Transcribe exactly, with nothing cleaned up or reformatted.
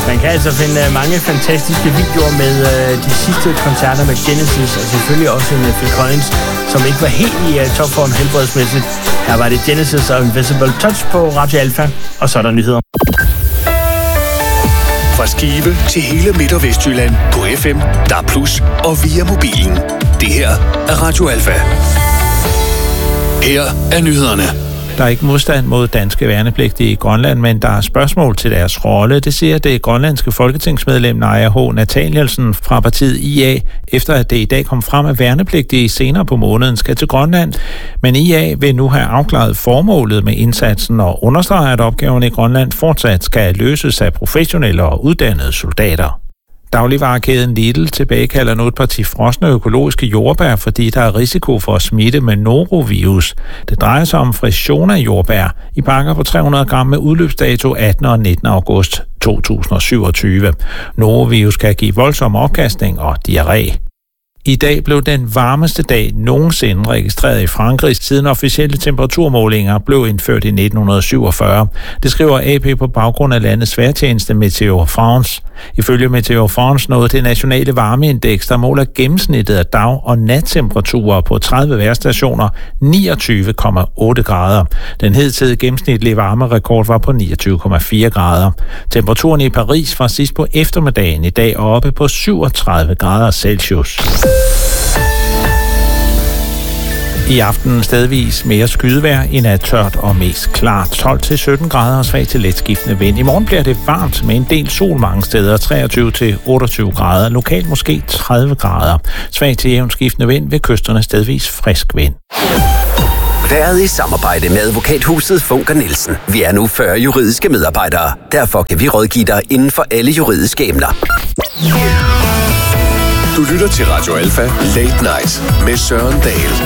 Man kan altså finde uh, mange fantastiske videoer med uh, de sidste koncerter med Genesis, og selvfølgelig også en uh, Phil Collins, som ikke var helt i uh, topform helbredsmæssigt. Her var det Genesis og Invisible Touch på Radio Alpha, og så er der nyheder. Fra Skive til hele Midt- og Vestjylland på F M, D A B plus, og via mobilen. Det her er Radio Alpha. Her er nyhederne. Der er ikke modstand mod danske værnepligtige i Grønland, men der er spørgsmål til deres rolle. Det siger det grønlandske folketingsmedlem Naja H. Nathanielsen fra partiet I A, efter at det i dag kom frem, at værnepligtige senere på måneden skal til Grønland. Men I A vil nu have afklaret formålet med indsatsen og understreger, at opgaven i Grønland fortsat skal løses af professionelle og uddannede soldater. Dagligvarekæden Lidl tilbagekalder nu et parti frosne økologiske jordbær, fordi der er risiko for at smitte med norovirus. Det drejer sig om Frisiona jordbær i pakker på tre hundrede gram med udløbsdato attende og nittende august to tusind og syvogtyve. Norovirus kan give voldsom opkastning og diarré. I dag blev den varmeste dag nogensinde registreret i Frankrig, siden officielle temperaturmålinger blev indført i nitten syvogfyrre. Det skriver A P på baggrund af landets vejrtjeneste Météo France. Ifølge Météo France nåede det nationale varmeindeks, der måler gennemsnittet af dag- og nattemperaturer på tredive vejrstationer, niogtyve komma otte grader. Den hidtidige gennemsnitlige varmerekord var på niogtyve komma fire grader. Temperaturen i Paris var sidst på eftermiddagen i dag oppe på syvogtredive grader Celsius. I aften stedvis mere skydevejr, i nat tørt og mest klart. tolv til sytten grader og svag til letskiftende vind. I morgen bliver det varmt med en del sol mange steder, treogtyve til otteogtyve grader. Lokalt måske tredive grader. Svag til jævnt skiftende vind ved kysterne, stedvis frisk vind. Været i samarbejde med advokathuset Funker Nielsen. Vi er nu fyrre juridiske medarbejdere. Derfor kan vi rådgive dig inden for alle juridiske emner. Du lytter til Radio Alpha Late Night med Søren Dahl.